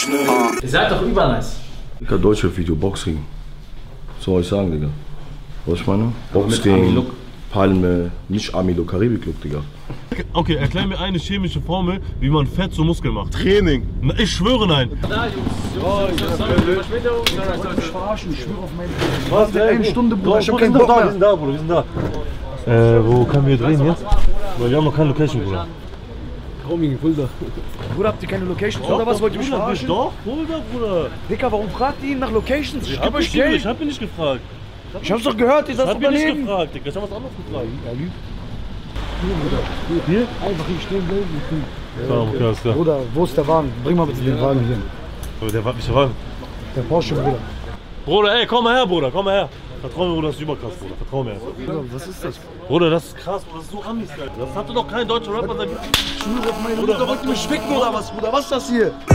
Ihr seid doch übernice. Digga, Deutschrap-Video, Boxring. Was soll ich sagen, Digga? Was ich meine? Boxring, Palme, nicht Army-Look, Karibik-Look, Digga. Okay, erklär mir eine chemische Formel, wie man Fett zu Muskeln macht. Training. Na, ich schwöre nein. Da, Jungs. Ich verarschen, ich schwöre auf meine. Was? Eine Stunde, Bruder. Ich hab keinen Bock Wir mehr. sind da, Bruder, wir sind da. Wo können wir drehen jetzt? Weil wir haben noch keine Location, Bruder. Roaming, Fulda. Bruder, habt ihr keine Locations oder was? Wollt ihr mich verarschen? Doch, Fulda, Bruder. Dicker, warum fragt ihr ihn nach Locations? Ich geb euch Ich Geld. hab ihn nicht gefragt. Ich hab's doch gehört, ihr Ich seid hab ihn nicht Unternehmen. gefragt, Digga. Ich hab was anderes gefragt. Er lügt. Hier? Einfach hier stehen bleiben. Ja, okay, alles klar. Bruder, wo ist der Wagen? Bring mal bitte den Wagen hier. Aber der war nicht der Wagen. Der Porsche, Bruder. Bruder, ey, komm mal her, Bruder, komm mal her. Vertrau mir, Bruder, das ist überkrass, Bruder. Vertrau mir. Bruder, was ist das? Bruder, das ist krass, Bruder, das ist so Amis, Alter. Das hatte doch kein deutscher Rapper seit. Ich schwöre auf meine Mutter, wollt ihr mich ficken oder was, Bruder? Was ist das hier?